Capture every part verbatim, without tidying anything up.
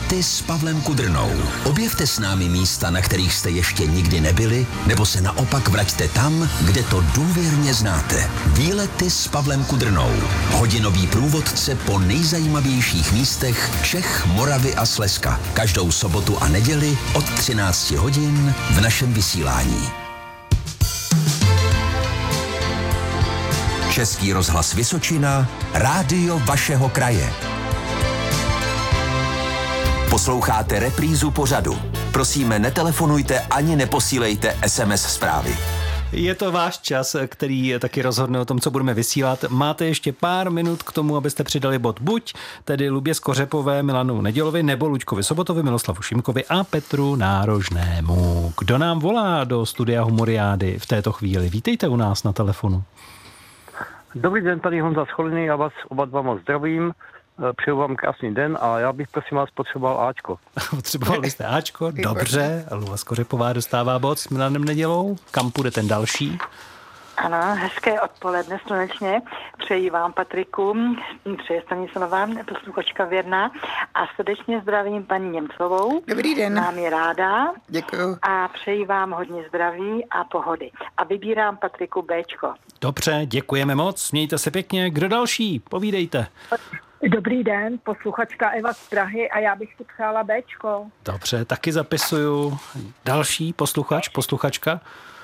Výlety s Pavlem Kudrnou. Objevte s námi místa, na kterých jste ještě nikdy nebyli, nebo se naopak vraťte tam, kde to důvěrně znáte. Výlety s Pavlem Kudrnou. Hodinový průvodce po nejzajímavějších místech Čech, Moravy a Slezska. Každou sobotu a neděli od třinácti hodin v našem vysílání. Český rozhlas Vysočina, rádio vašeho kraje. Posloucháte reprízu pořadu. Prosíme, netelefonujte ani neposílejte es em es zprávy. Je to váš čas, který taky rozhodne o tom, co budeme vysílat. Máte ještě pár minut k tomu, abyste přidali bod buď, tedy Lubě Skořepové, Milanu Nedělovi, nebo Luďkovi Sobotovi, Miloslavu Šimkovi a Petru Nárožnému. Kdo nám volá do studia Humoriády v této chvíli? Vítejte u nás na telefonu. Dobrý den, tady Honza Scholiny, já vás oba dva moc zdravím. Přeju vám krásný den a já bych prosím vás potřeboval Ačko. Potřeboval byste Ačko? Dobře. Luba Skořepová dostává bod s Milanem Nedělou. Kam půjde ten další? Ano, hezké odpoledne slunečně. Přeji vám, Patriku, přeji Stanislavá, posluchačka věrná a srdečně zdravím paní Němcovou. Dobrý den. Mám je ráda. Děkuju. A přeji vám hodně zdraví a pohody. A vybírám, Patriku, Béčko. Dobře, děkujeme moc. Mějte se pěkně. Kdo další? Povídejte. Dobrý den, posluchačka Eva z Prahy a já bych si přála Béčko. Dobře, taky zapisuju. Další posluchač, posluchačka.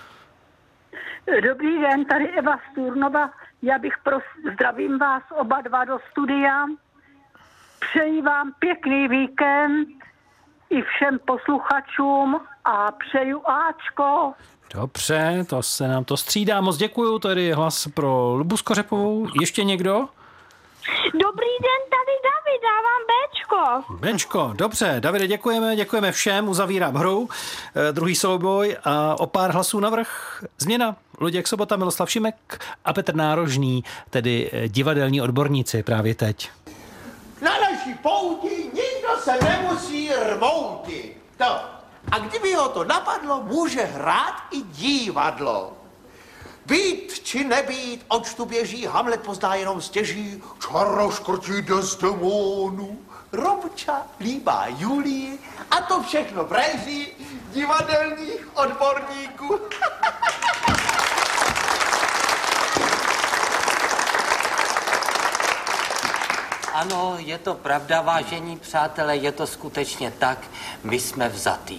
Dobrý den, tady Eva z Turnova. Já bych pros... zdravím vás oba dva do studia. Přeji vám pěkný víkend i všem posluchačům a přeju Ačko. Dobře, to se nám to střídá. Moc děkuju, tady hlas pro Lubu Skořepovou. Ještě někdo? Dobrý den, tady David, dávám Béčko. Béčko, dobře, Davide, děkujeme, děkujeme všem, uzavírám hru. E, druhý souboj a o pár hlasů navrch změna. Luděk Sobota, Miloslav Šimek a Petr Nárožný, tedy divadelní odborníci právě teď. Na naší pouti nikdo se nemusí rmouti. To. A kdyby ho to napadlo, může hrát i divadlo. Být či nebýt, oč tu běží, Hamlet pozná jenom stěží, čaroškrtí Desdemonu, Romča líbá Julii a to všechno v réžii divadelních odborníků. Ano, je to pravda, vážení přátelé, je to skutečně tak, my jsme vzatý.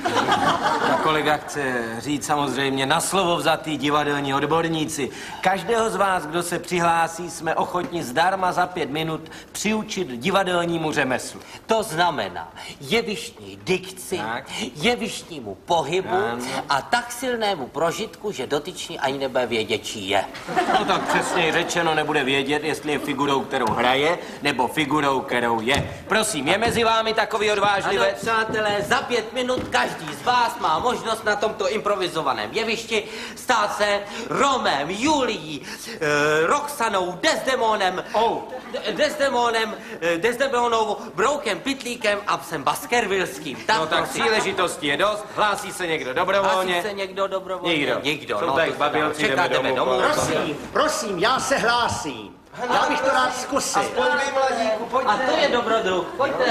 A kolega chce říct samozřejmě na slovo vzatý divadelní odborníci. Každého z vás, kdo se přihlásí, jsme ochotni zdarma za pět minut přiučit divadelnímu řemeslu. To znamená jevištní dikci, tak. jevištnímu pohybu ano. a tak silnému prožitku, že dotyčný ani nebude vědět, čí je. No tak přesněji řečeno nebude vědět, jestli je figurou, kterou hraje, nebo figurou, kterou je. Prosím, je mezi vámi takový odvážlivec? Ano, přátelé, za pět minut každý z vás má možnost na tomto improvizovaném jevišti stát se Romem, Julií, e, Roxanou, Desdemonem, oh. Desdemonem, e, Desdemonou, Broukem, Pitlíkem a psem Baskervillským. Tak no tak příležitosti je dost. Hlásí se někdo dobrovolně? Hlásí se někdo dobrovolně? Nikdo. Nikdo. Jsou No, tady babilci, čekáte jdeme domů. domů. Prosím, prosím, já se hlásím. Já bych to rád zkusil. Aspoň vy, mladíku, pojďte. A to je dobrodruh, pojďte.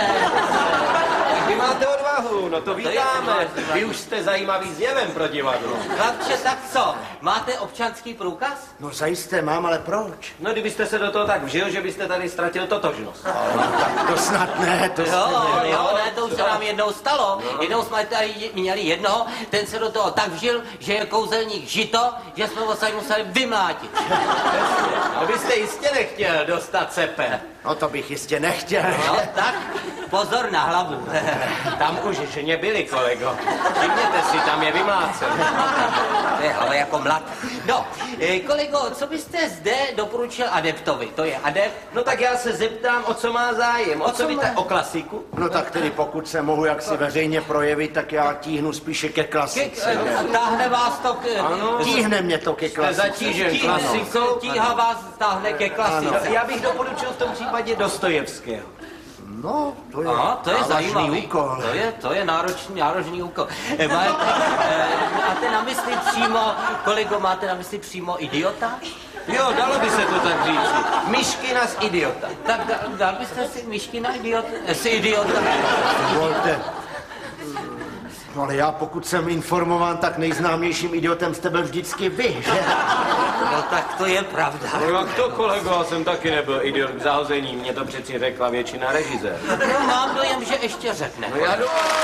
Vy máte odvahu, no to vítáme. Vy už jste zajímavý zjevem pro divadlo. Chlapče, tak co? Máte občanský průkaz? No zajisté mám, ale proč? No kdybyste se do toho tak vžil, že byste tady ztratil totožnost. No, tak to snad ne, to Jo, snad ne. jo, ne, to už se nám jednou stalo. Jednou jsme tady měli jednoho, ten se do toho tak vžil, že je kouzelník žito, že jsme ho sami museli vymlátit. No vy jste jistě nechtěl dostat cepe. No to bych jistě nechtěl. No tak, pozor na hlavu. Tam už ženě byli, kolego. Všimněte si, tam je vymlácen. To je hlava jako mlad. No, eh, kolego, co byste zde doporučil adeptovi? To je adept? No tak já se zeptám, o co má zájem. O, O co co vy má? ta- o klasiku? No tak tedy pokud se mohu jaksi veřejně projevit, tak já tíhnu spíše ke Ke, klasice. eh, táhne vás to k... Ano. Tíhne mě to ke Jste klasice. zatížen Tíhne, klasikou. tíha vás táhne ke klasice. Já bych doporučil v tom případě Dostojevského. No, to je, Aha, to je závažný zajímavý úkol. To je, to je náročný, náročný úkol. E, máte, e, máte na mysli přímo, kolego, máte na mysli přímo idiota? Jo, dalo by se to tak říct. Myškina z idiota. Tak dal, dal byste si myšky na idiot, z idiota? Volte. No ale já, pokud jsem informován, tak nejznámějším idiotem jste byl vždycky vy, že? No tak to je pravda. No jak to, kolego, já jsem taky nebyl idiot k zahození, mě to přeci řekla většina režisér. No, mám dojem, že ještě řekne. No já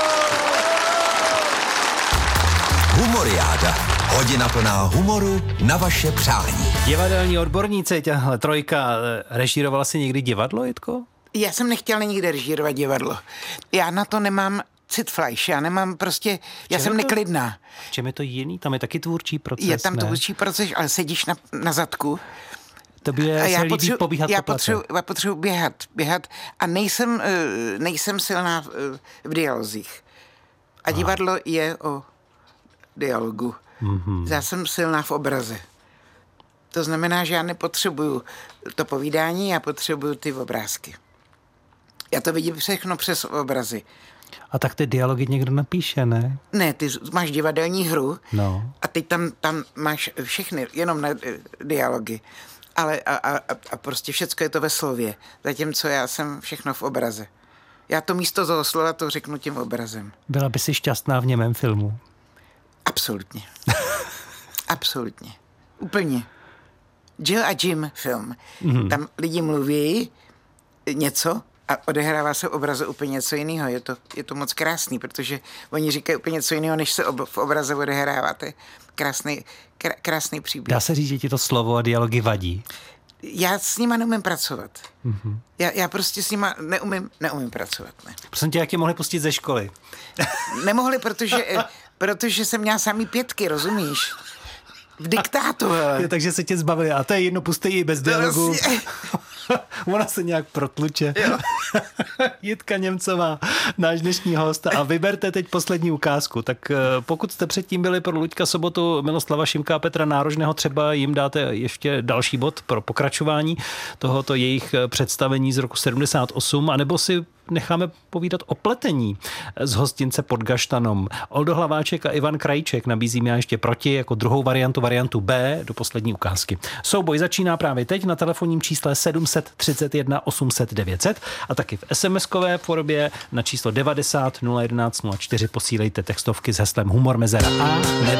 Humoriáda. Hodina plná humoru na vaše přání. Divadelní odborníci, těhle trojka, režírovala si někdy divadlo, Jitko? Já jsem nechtěl nikde režírovat divadlo. Já na to nemám citfleisch, já nemám prostě, já jsem to? neklidná. V čem je to jiný? Tam je taky tvůrčí proces, Je tam ne? tvůrčí proces, ale sedíš na, na zadku. Tobě se líbí potřebuji, pobíhat já po place. potřebuji, já potřebuji běhat, běhat a nejsem, eh, nejsem silná v, v dialozích. A divadlo je o dialogu. Mm-hmm. Já jsem silná v obraze. To znamená, že já nepotřebuju to povídání, já potřebuju ty obrázky. Já to vidím všechno přes obrazy. A tak ty dialogy někdo napíše, ne? Ne, ty máš divadelní hru No. a teď tam, tam máš všechny, jenom na eh, dialogy. Ale a, a, a prostě všecko je to ve slově. Zatímco já jsem všechno v obraze. Já to místo toho slova to řeknu tím obrazem. Byla by si šťastná v němém filmu? Absolutně. Absolutně. Úplně. Jill a Jim film. Mm-hmm. Tam lidi mluví něco a odehrává se v obraze úplně něco jiného. Je to, je to moc krásný, protože oni říkají úplně něco jiného, než se ob, v obraze odehrává. To je krásný, krá, krásný příběh. Dá se říct, že ti to slovo a dialogy vadí? Já s nima neumím pracovat. Mm-hmm. Já, já prostě s nima neumím, neumím pracovat. Ne. Prosím tě, jak tě mohli pustit ze školy? Nemohli, protože, protože jsem měla samý pětky, rozumíš? V diktátu, hele. Je, takže se tě zbavili. A to je jedno, pustej ji bez dialogu. Ona se nějak protluče. Jitka Němcová, náš dnešní host. A vyberte teď poslední ukázku. Tak pokud jste předtím byli pro Luďka Sobotu, Miloslava Šimka a Petra Nárožného, třeba jim dáte ještě další bod pro pokračování tohoto jejich představení z roku sedmdesát osm, anebo si necháme povídat o pletení z hostince pod Gaštanom. Oldo Hlaváček a Ivan Krajíček nabízíme ještě proti jako druhou variantu, variantu B do poslední ukázky. Souboj začíná právě teď na telefonním čísle sedm set třicet jedna osm set devět set a taky v es em eskové podobě na číslo devadesát nula jedenáct nula čtyři posílejte textovky s heslem Humor Mezera A.